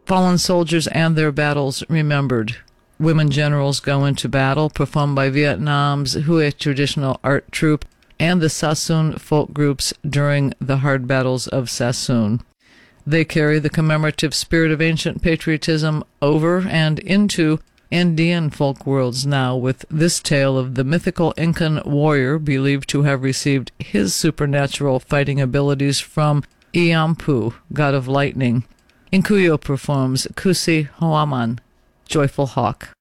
Fallen soldiers and their battles remembered. Women generals go into battle, performed by Vietnam's Hue traditional art troupe and the Sassoon folk groups during the hard battles of Sassoon. They carry the commemorative spirit of ancient patriotism over and into Andean folk worlds now, with this tale of the mythical Incan warrior believed to have received his supernatural fighting abilities from Iampu, god of lightning. Inkuyo performs Kusi Hoaman, Joyful Hawk.